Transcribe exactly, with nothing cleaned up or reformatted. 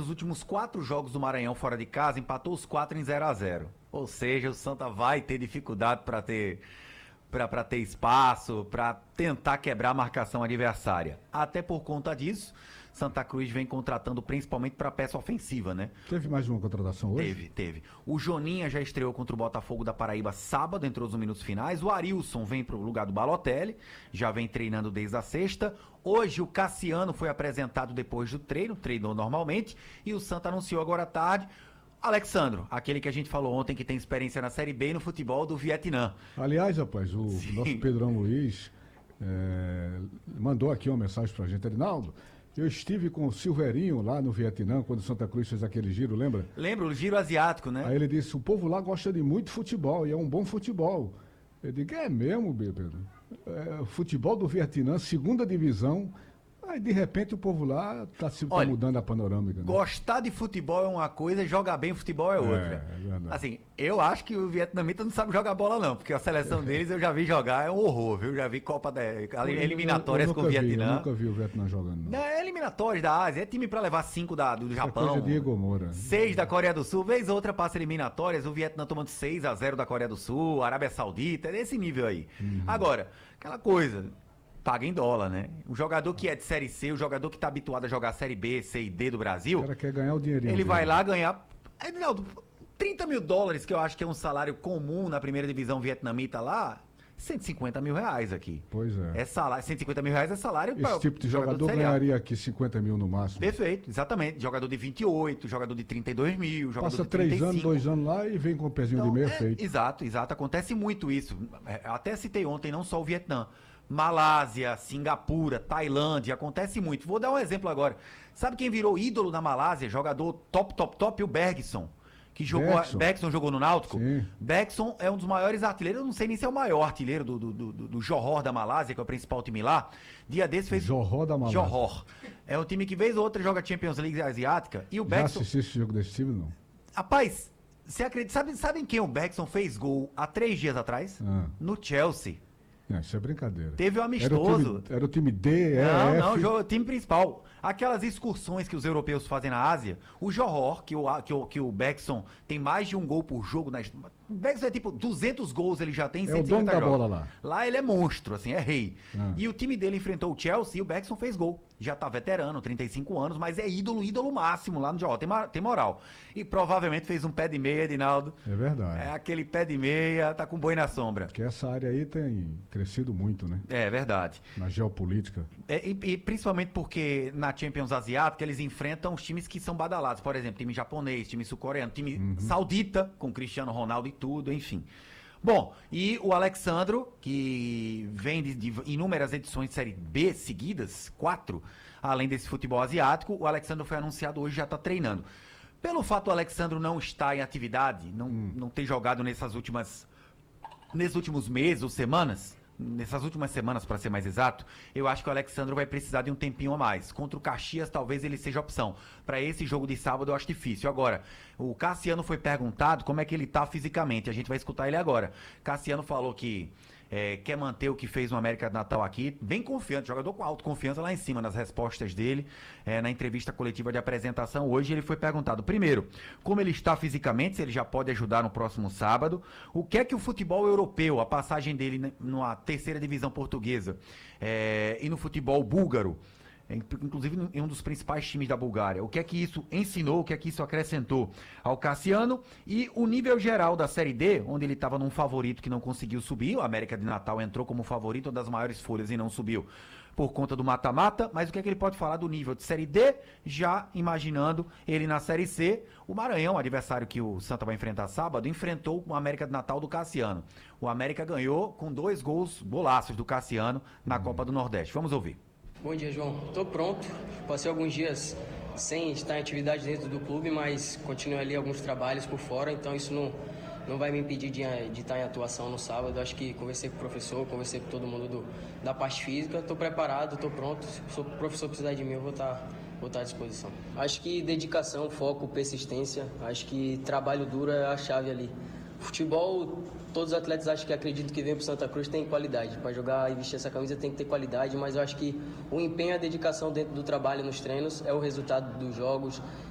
dos últimos quatro jogos do Maranhão fora de casa, empatou os quatro em zero a zero. Ou seja, o Santa vai ter dificuldade para ter, para ter espaço, para tentar quebrar a marcação adversária. Até por conta disso, Santa Cruz vem contratando principalmente para peça ofensiva, né? Teve mais uma contratação hoje? Teve, teve. O Joninha já estreou contra o Botafogo da Paraíba sábado, entrou nos minutos finais. O Arilson vem para o lugar do Balotelli, já vem treinando desde a sexta. Hoje o Cassiano foi apresentado depois do treino, treinou normalmente, e o Santa anunciou agora à tarde Alexandro, aquele que a gente falou ontem que tem experiência na Série B e no futebol do Vietnã. Aliás, rapaz, o Sim. nosso Pedrão Luiz é, mandou aqui uma mensagem pra gente. Reinaldo, eu estive com o Silveirinho lá no Vietnã, quando o Santa Cruz fez aquele giro, lembra? Lembra, o giro asiático, né? Aí ele disse, o povo lá gosta de muito futebol, e é um bom futebol. Eu digo, é mesmo, Pedro? É, futebol do Vietnã, segunda divisão. Aí, de repente, o povo lá tá, se, Olha, tá mudando a panorâmica. Né? Gostar de futebol é uma coisa, jogar bem futebol é outra. É, é verdade. Assim, eu acho que o vietnamita não sabe jogar bola não, porque a seleção deles eu já vi jogar, é um horror, viu? Já vi Copa da... eliminatórias eu, eu com o vi, Vietnã. Eu nunca vi o Vietnã jogando. Não. Não, é eliminatórias da Ásia, é time pra levar cinco da, do Essa Japão. coisa de Igor Moura. Seis da Coreia do Sul, vez outra passa eliminatórias, o Vietnã tomando seis a zero da Coreia do Sul, Arábia Saudita, é desse nível aí. Uhum. Agora, aquela coisa... paga em dólar, né? O jogador que é de Série C, o jogador que tá habituado a jogar Série B, C e D do Brasil... O cara quer ganhar o dinheirinho. Ele dele. vai lá ganhar... Edinaldo, trinta mil dólares, que eu acho que é um salário comum na primeira divisão vietnamita lá, cento e cinquenta mil reais aqui. Pois é. É salário, cento e cinquenta mil reais é salário... Esse pra, tipo de jogador, jogador ganharia aqui cinquenta mil no máximo. Perfeito, exatamente. Jogador de vinte e oito, jogador de trinta e dois mil, jogador Passa de trinta e cinco. três anos, dois anos lá e vem com o pezinho Então, de meia é, feito. Exato, exato. Acontece muito isso. É, até citei ontem, não só o Vietnã. Malásia, Singapura, Tailândia, acontece muito. Vou dar um exemplo agora. Sabe quem virou ídolo na Malásia? Jogador top, top, top, o Bergson. Que jogou, Bergson. Bergson jogou no Náutico. Sim. Bergson é um dos maiores artilheiros, eu não sei nem se é o maior artilheiro do, do, do, do Johor da Malásia, que é o principal time lá. Dia desse fez... Johor da Malásia. Johor. É um time que vez ou outra joga Champions League asiática. E o Já Bergson... assisti esse jogo desse time, não? Rapaz, você acredita... Sabe, sabe em quem o Bergson fez gol há três dias atrás? Ah. No Chelsea. Não, isso é brincadeira. Teve um amistoso. Era o time, era o time D, E, Não, F. não, jogo, time principal. Aquelas excursões que os europeus fazem na Ásia, o Johor, que o, que o, que o Bergson tem mais de um gol por jogo. Nas, o Bergson é tipo duzentos gols, ele já tem É o dono da jogos. bola lá. Lá ele é monstro, assim, é rei. Ah. E o time dele enfrentou o Chelsea e o Bergson fez gol. Já tá veterano, trinta e cinco anos, mas é ídolo, ídolo máximo lá no Johor, tem, tem moral. E provavelmente fez um pé de meia, Edinaldo. É verdade. É aquele pé de meia, tá com boi na sombra. Porque essa área aí tem crescido muito, né? É verdade. Na geopolítica. É, e, e principalmente porque na Champions Asiática eles enfrentam os times que são badalados. Por exemplo, time japonês, time sul-coreano, time uhum. saudita, com Cristiano Ronaldo e tudo, enfim. Bom, e o Alexandro, que vem de, de inúmeras edições de Série B seguidas, quatro, além desse futebol asiático, o Alexandro foi anunciado hoje, já está treinando. Pelo fato do Alexandro não estar em atividade, não, hum. não ter jogado nessas últimas, nesses últimos meses ou semanas, nessas últimas semanas, para ser mais exato, eu acho que o Alexandro vai precisar de um tempinho a mais. Contra o Caxias, talvez ele seja opção. Para esse jogo de sábado, eu acho difícil. Agora, o Cassiano foi perguntado como é que ele tá fisicamente. A gente vai escutar ele agora. Cassiano falou que é, quer manter o que fez no América de Natal aqui. Bem confiante, jogador com autoconfiança lá em cima nas respostas dele. É, na entrevista coletiva de apresentação hoje, ele foi perguntado, primeiro, como ele está fisicamente, se ele já pode ajudar no próximo sábado. O que é que o futebol europeu, a passagem dele numa terceira divisão portuguesa é, e no futebol búlgaro, inclusive em um dos principais times da Bulgária, o que é que isso ensinou, o que é que isso acrescentou ao Cassiano, e o nível geral da Série D, onde ele estava num favorito que não conseguiu subir. O América de Natal entrou como favorito, uma das maiores folhas, e não subiu por conta do mata-mata. Mas o que é que ele pode falar do nível de Série D, já imaginando ele na Série C? O Maranhão, adversário que o Santa vai enfrentar sábado, enfrentou o América de Natal do Cassiano. O América ganhou com dois gols golaços do Cassiano na Copa do Nordeste. Vamos ouvir. Bom dia, João. Estou pronto. Passei alguns dias sem estar em atividade dentro do clube, mas continuo ali alguns trabalhos por fora, então isso não, não vai me impedir de, de estar em atuação no sábado. Acho que conversei com o professor, conversei com todo mundo do, da parte física. Estou preparado, estou pronto. Se o professor precisar de mim, eu vou estar, vou estar à disposição. Acho que dedicação, foco, persistência, acho que trabalho duro é a chave ali. Futebol, todos os atletas acho que acreditam que vem para Santa Cruz tem qualidade. Para jogar e vestir essa camisa tem que ter qualidade, mas eu acho que o empenho e a dedicação dentro do trabalho nos treinos é o resultado dos jogos,